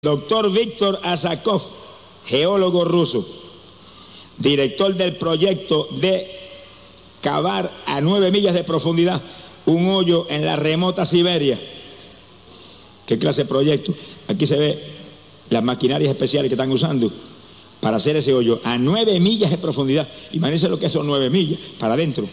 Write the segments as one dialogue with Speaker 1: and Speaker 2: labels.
Speaker 1: Doctor Víctor Azakov, geólogo ruso, director del proyecto de cavar a 9 millas de profundidad un hoyo en la remota Siberia. ¿Qué clase de proyecto? Aquí se ve las maquinarias especiales que están usando para hacer ese hoyo a 9 millas de profundidad. Imagínense lo que son 9 millas para adentro.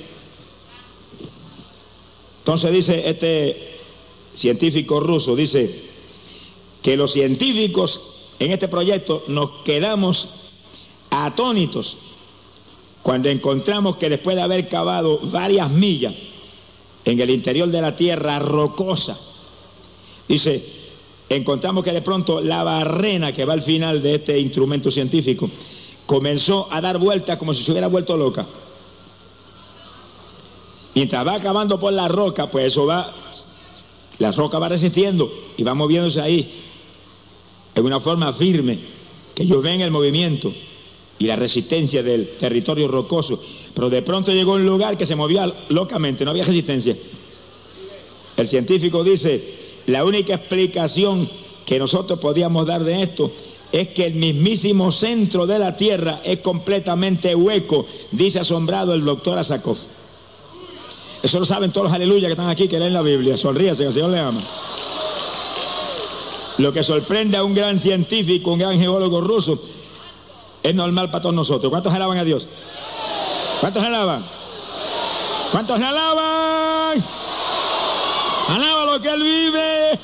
Speaker 1: Entonces dice este científico ruso, dice que los científicos en este proyecto nos quedamos atónitos cuando encontramos que después de haber cavado varias millas en el interior de la tierra rocosa, dice, encontramos que de pronto la barrena que va al final de este instrumento científico comenzó a dar vueltas como si se hubiera vuelto loca. Mientras va cavando por la roca, pues eso va, la roca va resistiendo y va moviéndose ahí en una forma firme, que ellos ven el movimiento y la resistencia del territorio rocoso, pero de pronto llegó un lugar que se movía locamente, no había resistencia. El científico dice, la única explicación que nosotros podíamos dar de esto es que el mismísimo centro de la Tierra es completamente hueco, dice asombrado el doctor Azakov. Eso lo saben todos los aleluyas que están aquí, que leen la Biblia. Sonríase, que el Señor le ama. Lo que sorprende a un gran científico, un gran geólogo ruso, es normal para todos nosotros. ¿Cuántos alaban a Dios? ¿Cuántos alaban? ¿Cuántos alaban? Alaba lo que Él vive.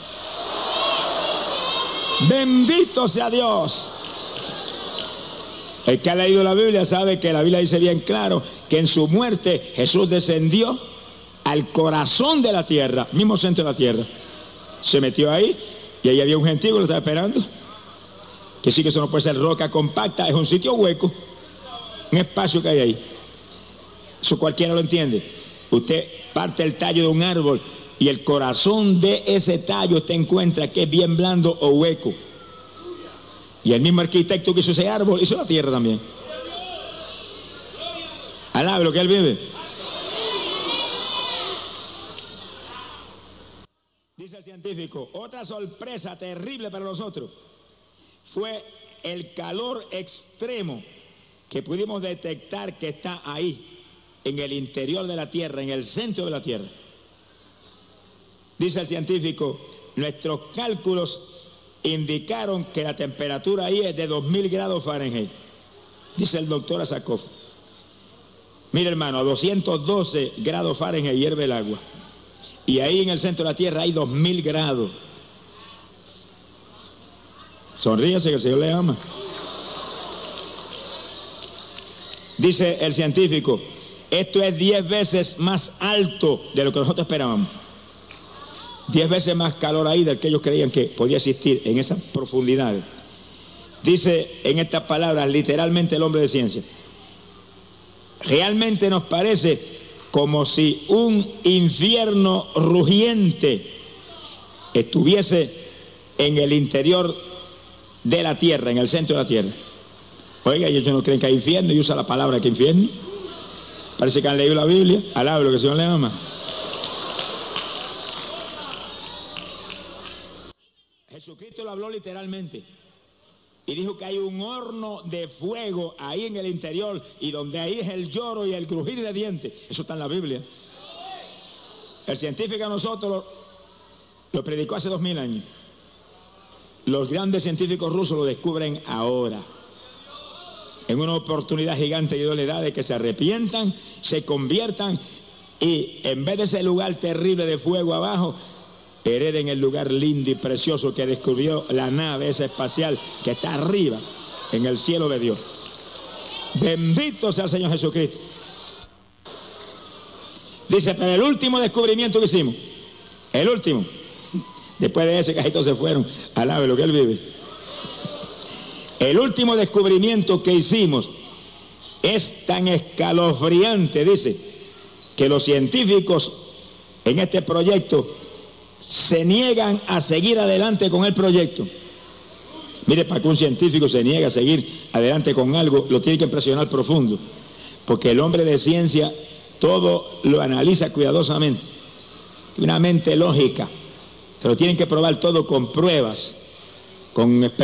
Speaker 1: Bendito sea Dios. El que ha leído la Biblia sabe que la Biblia dice bien claro que en su muerte Jesús descendió al corazón de la tierra, mismo centro de la tierra. Se metió ahí y ahí había un gentío que lo estaba esperando. Que sí, que eso no puede ser roca compacta, es un sitio hueco, un espacio que hay ahí. Eso cualquiera lo entiende. Usted parte el tallo de un árbol y el corazón de ese tallo usted encuentra que es bien blando o hueco. Y el mismo arquitecto que hizo ese árbol hizo la tierra también. Alabe lo que Él vive. Dice el científico, otra sorpresa terrible para nosotros fue el calor extremo que pudimos detectar que está ahí, en el interior de la Tierra, en el centro de la Tierra. Dice el científico, nuestros cálculos indicaron que la temperatura ahí es de 2000 grados Fahrenheit. Dice el doctor Azakov. Mire, hermano, a 212 grados Fahrenheit hierve el agua. Y ahí en el centro de la Tierra hay 2000 grados. Sonríase que el Señor le ama. Dice el científico, esto es 10 veces más alto de lo que nosotros esperábamos. 10 veces más calor ahí del que ellos creían que podía existir en esas profundidades. Dice en estas palabras literalmente el hombre de ciencia, realmente nos parece como si un infierno rugiente estuviese en el interior de la tierra, en el centro de la tierra. Oiga, ellos no creen que hay infierno y usa la palabra que infierno. Parece que han leído la Biblia. Alabe lo que el Señor le ama. Jesucristo lo habló literalmente y dijo que hay un horno de fuego ahí en el interior y donde ahí es el lloro y el crujir de dientes. Eso está en la Biblia. El científico a nosotros lo predicó hace 2000 años. Los grandes científicos rusos lo descubren ahora, en una oportunidad gigante que Dios le da de que se arrepientan, se conviertan y en vez de ese lugar terrible de fuego abajo, hereden el lugar lindo y precioso que descubrió la nave esa espacial que está arriba en el cielo de Dios. Bendito sea el Señor Jesucristo. Dice, pero el último descubrimiento que hicimos, el último, después de ese cajito se fueron, alabe lo que Él vive. El último descubrimiento que hicimos es tan escalofriante, dice, que los científicos en este proyecto se niegan a seguir adelante con el proyecto. Mire, para que un científico se niegue a seguir adelante con algo, lo tiene que impresionar profundo, porque el hombre de ciencia todo lo analiza cuidadosamente, una mente lógica, pero tienen que probar todo con pruebas. con